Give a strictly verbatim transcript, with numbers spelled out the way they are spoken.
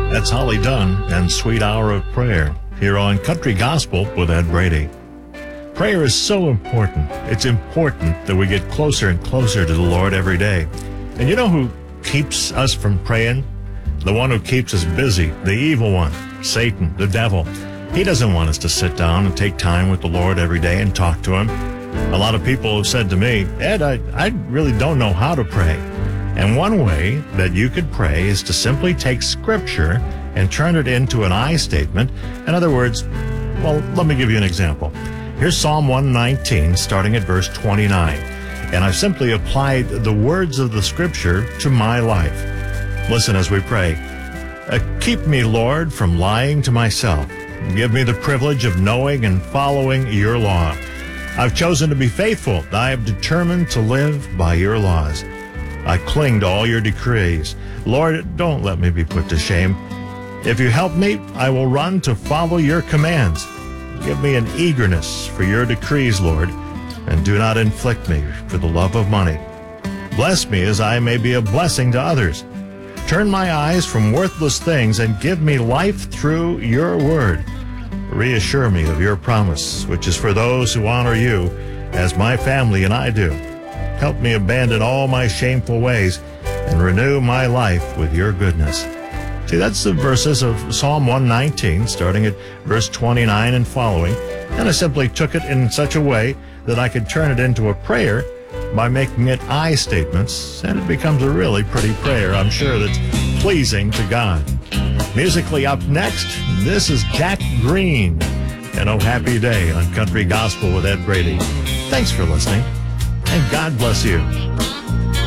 That's Holly Dunn and Sweet Hour of Prayer here on Country Gospel with Ed Brady. Prayer is so important. It's important that we get closer and closer to the Lord every day. And you know who keeps us from praying? The one who keeps us busy, the evil one, Satan, the devil. He doesn't want us to sit down and take time with the Lord every day and talk to him. A lot of people have said to me, Ed, I, I really don't know how to pray. And one way that you could pray is to simply take Scripture and turn it into an I statement. In other words, well, let me give you an example. Here's Psalm one nineteen, starting at verse twenty-nine. And I've simply applied the words of the Scripture to my life. Listen as we pray. Uh, keep me, Lord, from lying to myself. Give me the privilege of knowing and following your law. I've chosen to be faithful. I have determined to live by your laws. I cling to all your decrees. Lord, don't let me be put to shame. If you help me, I will run to follow your commands. Give me an eagerness for your decrees, Lord, and do not inflict me for the love of money. Bless me as I may be a blessing to others. Turn my eyes from worthless things and give me life through your word. Reassure me of your promise, which is for those who honor you, as my family and I do. Help me abandon all my shameful ways and renew my life with your goodness. See, that's the verses of Psalm one nineteen, starting at verse twenty-nine and following. And I simply took it in such a way that I could turn it into a prayer by making it I statements, and it becomes a really pretty prayer, I'm sure, that's pleasing to God. Musically up next, this is Jack Green and Oh Happy Day on Country Gospel with Ed Brady. Thanks for listening, and God bless you.